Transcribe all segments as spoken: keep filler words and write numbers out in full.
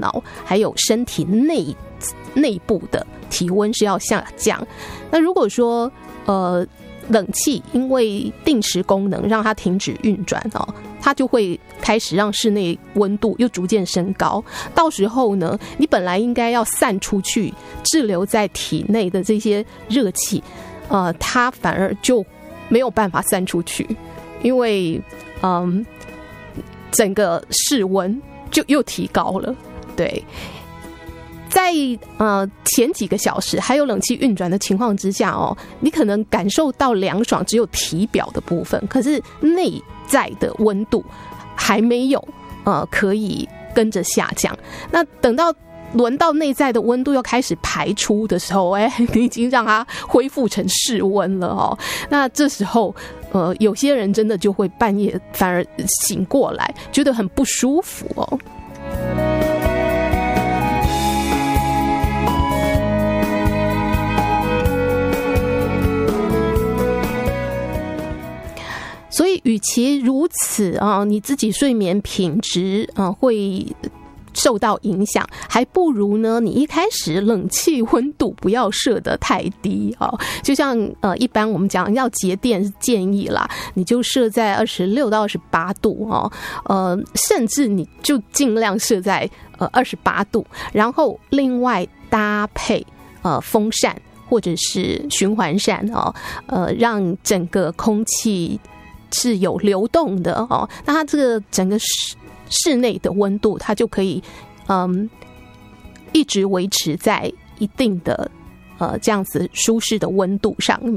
脑还有身体内内部的体温是要下降。那如果说呃冷气因为定时功能让它停止运转哦，它就会开始让室内温度又逐渐升高。到时候呢，你本来应该要散出去滞留在体内的这些热气，呃，它反而就没有办法散出去，因为嗯，整个室温就又提高了。对。在呃前几个小时还有冷气运转的情况之下哦，你可能感受到凉爽只有体表的部分，可是内在的温度还没有呃可以跟着下降。那等到轮到内在的温度要开始排出的时候，哎，你已经让它恢复成室温了哦。那这时候呃有些人真的就会半夜反而醒过来，觉得很不舒服哦。所以与其如此啊，你自己睡眠品质啊会受到影响，还不如呢你一开始冷气温度不要设得太低啊。就像呃一般我们讲要节电建议啦，你就设在二十六到二十八度哦，呃甚至你就尽量设在呃二十八度，然后另外搭配呃风扇或者是循环扇哦，呃让整个空气是有流动的哦，那它这个整个室室内的温度，它就可以嗯一直维持在一定的呃这样子舒适的温度上面。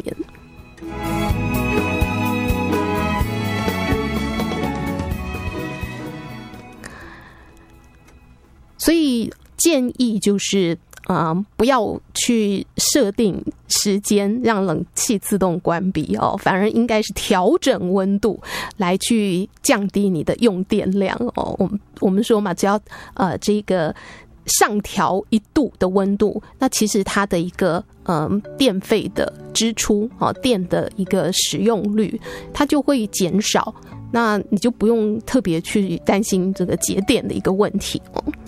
所以建议就是呃，不要去设定时间让冷气自动关闭哦，反而应该是调整温度来去降低你的用电量哦。我们我们说嘛，只要呃这个上调一度的温度，那其实它的一个嗯、呃、电费的支出哦，电的一个使用率它就会减少，那你就不用特别去担心这个节电的一个问题哦。